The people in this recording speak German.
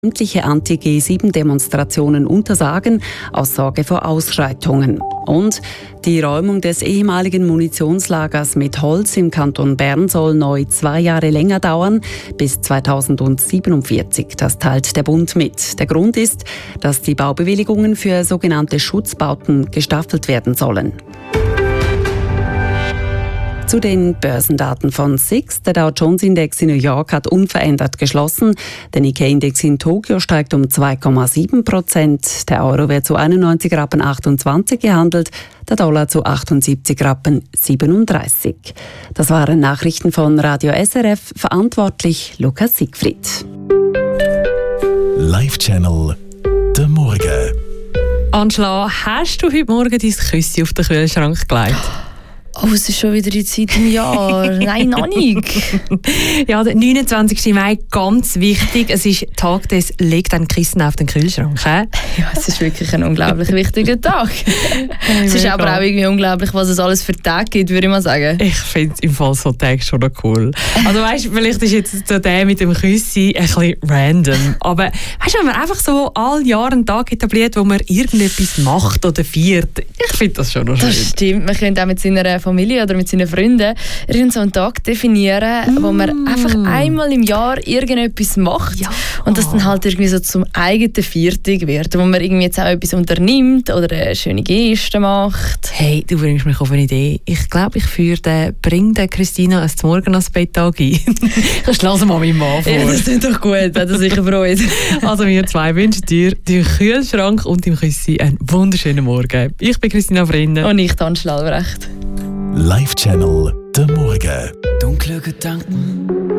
sämtliche Anti-G7-Demonstrationen untersagen, aus Sorge vor Ausschreitungen. Und die Räumung des ehemaligen Munitionslagers mit Holz im Kanton Bern soll neu 2 Jahre länger dauern, bis 2047. Das teilt der Bund mit. Der Grund ist, dass die Baubewilligungen für sogenannte Schutzbauten gestaffelt werden sollen. Zu den Börsendaten von SIX. Der Dow Jones Index in New York hat unverändert geschlossen. Der Nikkei-Index in Tokio steigt um 2,7%. Der Euro wird zu 91,28 Rappen gehandelt, der Dollar zu 78,37 Rappen. Das waren Nachrichten von Radio SRF. Verantwortlich Lukas Siegfried. Live-Channel der Morgen. Angela, hast du heute Morgen dein Küsschen auf den Kühlschrank gelegt? Oh, es ist schon wieder die Zeit im Jahr. Nein, noch nicht. Ja, der 29. Mai, ganz wichtig. Es ist Tag des «Leg dein Kissen auf den Kühlschrank». Ja, es ist wirklich ein unglaublich wichtiger Tag. Es ist aber auch irgendwie unglaublich, was es alles für Tage gibt, würde ich mal sagen. Ich finde im Fall so Tage schon noch cool. Also weißt, vielleicht ist jetzt so der mit dem Küssi ein bisschen random. Aber weißt du, wenn man einfach so all Jahre einen Tag etabliert, wo man irgendetwas macht oder feiert, ich finde das schon noch schön. Das stimmt. Man könnte auch mit seiner Familie oder mit seinen Freunden so einen Tag definieren, wo man einfach einmal im Jahr irgendetwas macht und das dann halt irgendwie so zum eigenen Viertag wird, wo man irgendwie jetzt auch etwas unternimmt oder eine schöne Geste macht. Hey, du bringst mich auf eine Idee. Ich glaube, ich bring Christina zum Morgen ans Betttag ein. Ich lasse mal meinen Mann vor. Ja, das ist doch gut, hat er sicher freut. Also wir zwei wünschen dir im Kühlschrank und im Küssi einen wunderschönen Morgen. Ich bin Christina Vrinden. Und ich, Angela Albrecht. Live-Channel der Morgen. Dunkle Gedanken